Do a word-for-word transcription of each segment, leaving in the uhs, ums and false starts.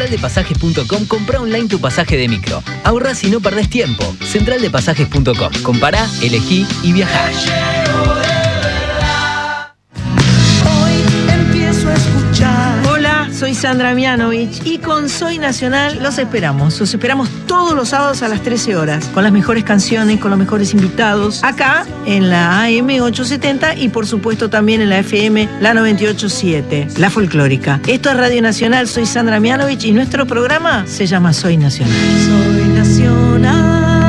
central de pasajes punto com, comprá online tu pasaje de micro. Ahorrás y no perdés tiempo. central de pasajes punto com. Compará, elegí y viajá. Hoy empiezo a escuchar. Hola, soy Sandra Mianovich y con Soy Nacional los esperamos. Los esperamos todos los sábados a las trece horas, con las mejores canciones, con los mejores invitados, acá en la A M ochocientos setenta y por supuesto también en la F M, la noventa y ocho punto siete, la folclórica. Esto es Radio Nacional, soy Sandra Mianovich y nuestro programa se llama Soy Nacional. Soy Nacional.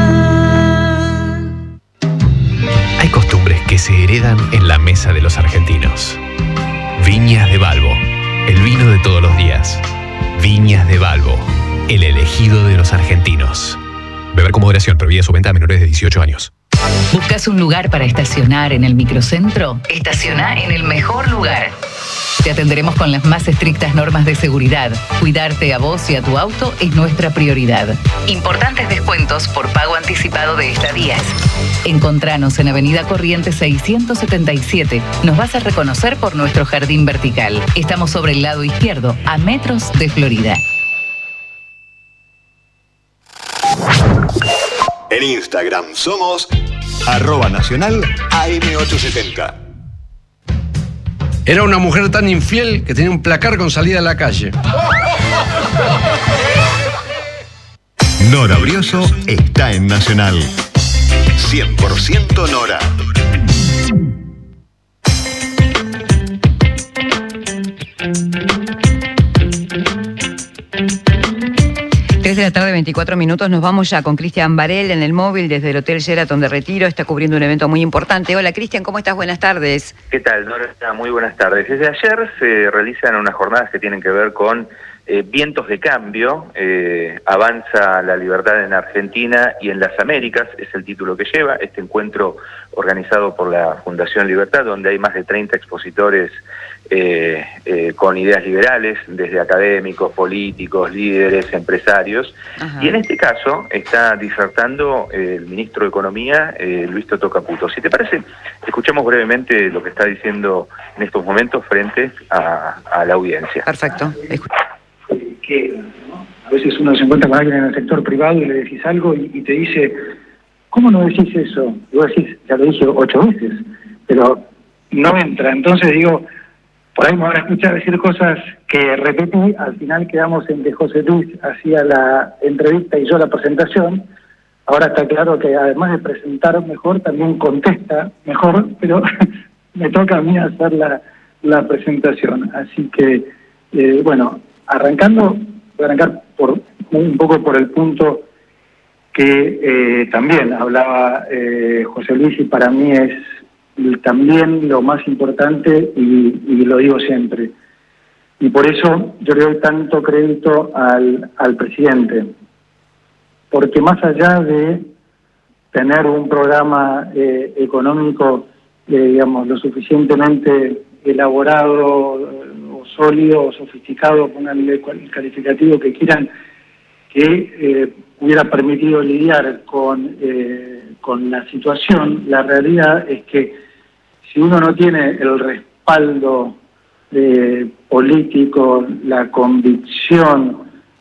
Hay costumbres que se heredan en la mesa de los argentinos. Viñas de Balbo, el vino de todos los días. Viñas de Balbo, el elegido de los argentinos. Beber con moderación, prohibida su venta a menores de dieciocho años. ¿Buscas un lugar para estacionar en el microcentro? Estaciona en el mejor lugar. Te atenderemos con las más estrictas normas de seguridad. Cuidarte a vos y a tu auto es nuestra prioridad. Importantes descuentos por pago anticipado de estadías. Encontranos en Avenida Corrientes seiscientos setenta y siete. Nos vas a reconocer por nuestro jardín vertical. Estamos sobre el lado izquierdo, a metros de Florida. En Instagram somos arroba nacional A M ochocientos setenta. Era una mujer tan infiel que tenía un placar con salida a la calle. Nora Brioso está en Nacional. cien por ciento Nora. tres de la tarde, veinticuatro minutos, nos vamos ya con Cristian Varela en el móvil desde el Hotel Sheraton de Retiro, está cubriendo un evento muy importante. Hola Cristian, ¿cómo estás? Buenas tardes. ¿Qué tal, Nora? Muy buenas tardes. Desde ayer se realizan unas jornadas que tienen que ver con eh, vientos de cambio, eh, avanza la libertad en Argentina y en las Américas, es el título que lleva, este encuentro organizado por la Fundación Libertad, donde hay más de treinta expositores Eh, eh, con ideas liberales, desde académicos, políticos, líderes, empresarios. Ajá. Y en este caso está disertando eh, el ministro de Economía, eh, Luis Toto Caputo. Si te parece, escuchemos brevemente lo que está diciendo en estos momentos frente a, a la audiencia. Perfecto. Que ¿no? A veces uno se encuentra con alguien en el sector privado y le decís algo y, y te dice, ¿cómo no decís eso? Y vos decís, ya lo dije ocho veces, pero no entra. Entonces digo, por ahí me van a escuchar decir cosas que repetí, al final quedamos en que José Luis hacía la entrevista y yo la presentación. Ahora está claro que además de presentar mejor, también contesta mejor, pero me toca a mí hacer la, la presentación. Así que, eh, bueno, arrancando, voy a arrancar por un poco por el punto que eh, también hablaba eh, José Luis y para mí es también lo más importante y, y lo digo siempre. Y por eso yo le doy tanto crédito al, al presidente, porque más allá de tener un programa eh, económico, eh, digamos, lo suficientemente elaborado o sólido o sofisticado, pónganle el calificativo que quieran, que eh, hubiera permitido lidiar con, eh, con la situación, la realidad es que si uno no tiene el respaldo eh, político, la convicción,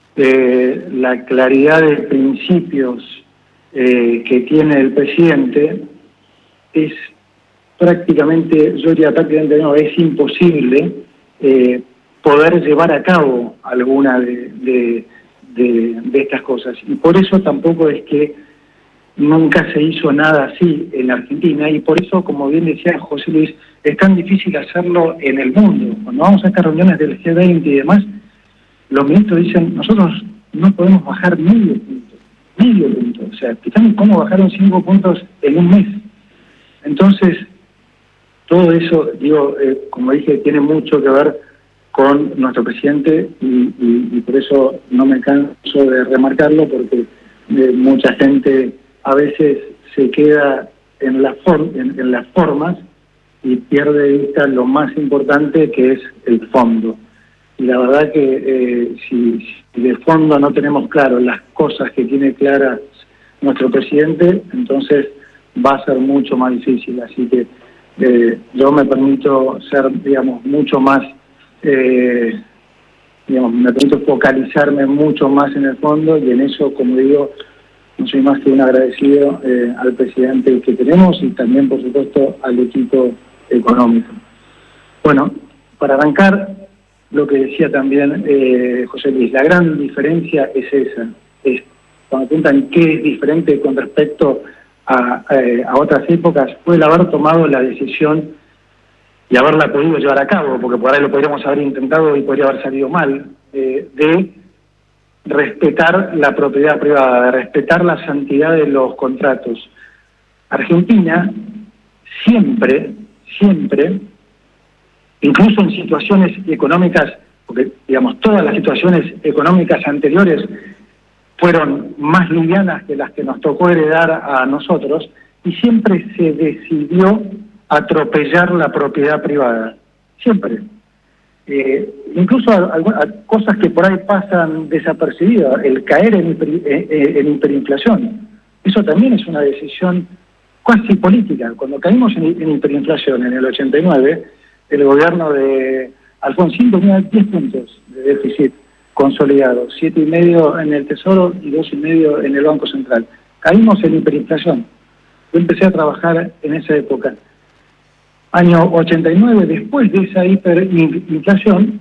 eh, la claridad de principios eh, que tiene el presidente, es prácticamente, yo diría prácticamente no, es imposible eh, poder llevar a cabo alguna de, de, de, de estas cosas. Y por eso tampoco es que nunca se hizo nada así en Argentina y por eso, como bien decía José Luis, es tan difícil hacerlo en el mundo. Cuando vamos a estas reuniones del G veinte y demás, los ministros dicen, nosotros no podemos bajar medio punto, medio punto. O sea, fíjate cómo bajaron cinco puntos en un mes. Entonces, todo eso, digo, eh, como dije, tiene mucho que ver con nuestro presidente y, y, y por eso no me canso de remarcarlo, porque eh, mucha gente a veces se queda en, la form, en, en las formas y pierde de vista lo más importante, que es el fondo. Y la verdad que eh, si, si de fondo no tenemos claro las cosas que tiene claras nuestro presidente, entonces va a ser mucho más difícil. Así que eh, yo me permito ser, digamos, mucho más eh, digamos, me permito focalizarme mucho más en el fondo, y en eso, como digo, no soy más que un agradecido eh, al presidente que tenemos y también, por supuesto, al equipo económico. Bueno, para arrancar, lo que decía también eh, José Luis, la gran diferencia es esa. Es, cuando preguntan qué es diferente con respecto a, eh, a otras épocas, fue el haber tomado la decisión y haberla podido llevar a cabo, porque por ahí lo podríamos haber intentado y podría haber salido mal, eh, de respetar la propiedad privada, de respetar la santidad de los contratos. Argentina siempre, siempre, incluso en situaciones económicas, porque digamos todas las situaciones económicas anteriores fueron más livianas que las que nos tocó heredar a nosotros, y siempre se decidió atropellar la propiedad privada, siempre. Eh, incluso a, a, a cosas que por ahí pasan desapercibidas, el caer en, hiper, eh, en hiperinflación, eso también es una decisión casi política. Cuando caímos en, en hiperinflación en el ochenta y nueve, el gobierno de Alfonsín tenía diez puntos de déficit consolidado, siete y medio en el Tesoro y dos y medio en el Banco Central. Caímos en hiperinflación. Yo empecé a trabajar en esa época. Año ochenta y nueve, después de esa hiperinflación,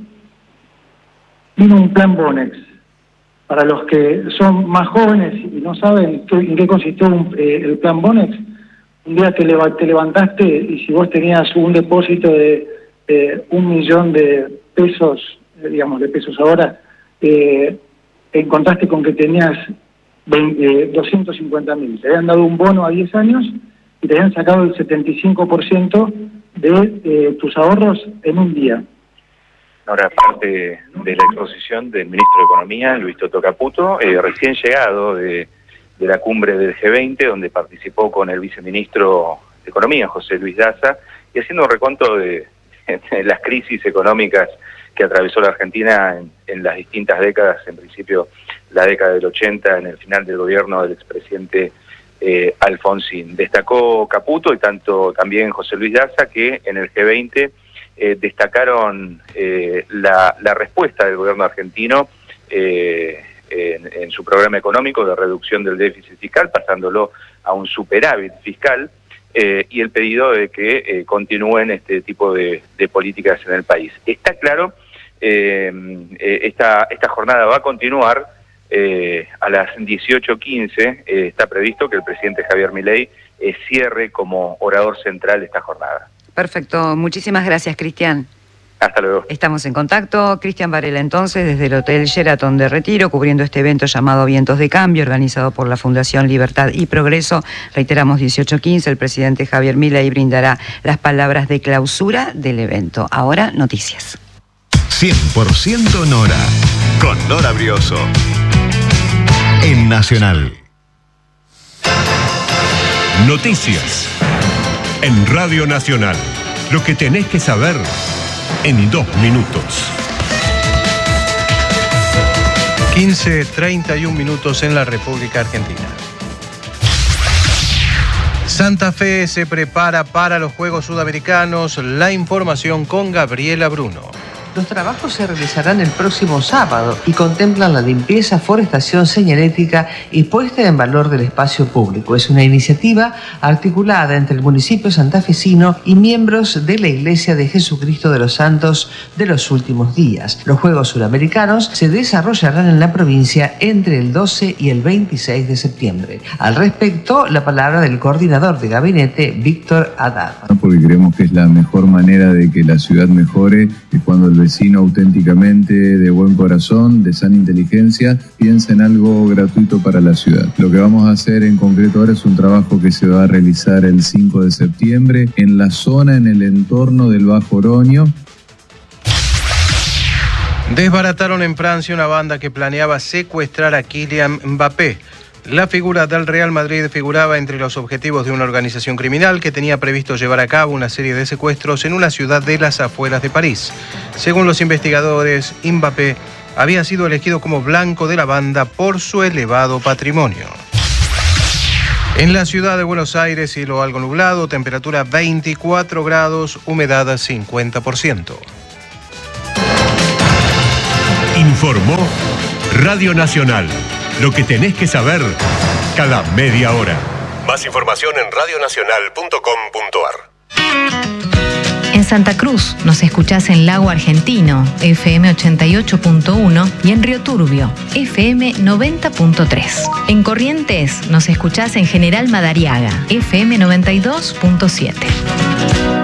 vino un plan Bonex. Para los que son más jóvenes y no saben qué, en qué consistió un, eh, el plan Bonex, un día te, leva, te levantaste y si vos tenías un depósito de eh, un millón de pesos, eh, digamos de pesos ahora, eh, te encontraste con que tenías veinte, eh, doscientos cincuenta mil. Te habían dado un bono a diez años y te habían sacado el setenta y cinco por ciento de eh, tus ahorros en un día. Ahora, parte de la exposición del ministro de Economía, Luis Toto Caputo, eh, recién llegado de, de la cumbre del G veinte, donde participó con el viceministro de Economía, José Luis Daza, y haciendo un recuento de, de las crisis económicas que atravesó la Argentina en, en las distintas décadas, en principio la década del ochenta, en el final del gobierno del expresidente eh, Alfonsín. Destacó Caputo y tanto también José Luis Daza que en el G veinte eh, destacaron eh, la, la respuesta del gobierno argentino eh, en, en su programa económico de reducción del déficit fiscal, pasándolo a un superávit fiscal, eh, y el pedido de que eh, continúen este tipo de, de políticas en el país. Está claro, eh, eh, esta, esta jornada va a continuar. Eh, a las dieciocho quince eh, está previsto que el presidente Javier Milei eh, cierre como orador central esta jornada. Perfecto, muchísimas gracias, Cristian. Hasta luego. Estamos en contacto. Cristian Varela, entonces, desde el Hotel Sheraton de Retiro, cubriendo este evento llamado Vientos de Cambio, organizado por la Fundación Libertad y Progreso. Reiteramos, dieciocho quince, el presidente Javier Milei brindará las palabras de clausura del evento. Ahora, noticias. cien por ciento Nora, con Nora Brioso. En Nacional. Noticias. En Radio Nacional. Lo que tenés que saber en dos minutos. quince treinta y un minutos en la República Argentina. Santa Fe se prepara para los Juegos Sudamericanos. La información con Gabriela Bruno. Los trabajos se realizarán el próximo sábado y contemplan la limpieza, forestación, señalética y puesta en valor del espacio público. Es una iniciativa articulada entre el municipio santafesino y miembros de la Iglesia de Jesucristo de los Santos de los Últimos Días. Los Juegos Suramericanos se desarrollarán en la provincia entre el doce y el veintiséis de septiembre. Al respecto, la palabra del coordinador de gabinete, Víctor Haddad. Porque creemos que es la mejor manera de que la ciudad mejore, y cuando el vecino auténticamente, de buen corazón, de sana inteligencia, piensa en algo gratuito para la ciudad. Lo que vamos a hacer en concreto ahora es un trabajo que se va a realizar el cinco de septiembre en la zona, en el entorno del Bajo Oroño. Desbarataron en Francia una banda que planeaba secuestrar a Kylian Mbappé. La figura del Real Madrid figuraba entre los objetivos de una organización criminal que tenía previsto llevar a cabo una serie de secuestros en una ciudad de las afueras de París. Según los investigadores, Mbappé había sido elegido como blanco de la banda por su elevado patrimonio. En la ciudad de Buenos Aires, cielo algo nublado, temperatura veinticuatro grados, humedad cincuenta por ciento. Informó Radio Nacional. Lo que tenés que saber cada media hora. Más información en radio nacional punto com punto ar. En Santa Cruz nos escuchás en Lago Argentino, F M ochenta y ocho punto uno, y en Río Turbio, F M noventa punto tres. En Corrientes nos escuchás en General Madariaga, F M noventa y dos punto siete.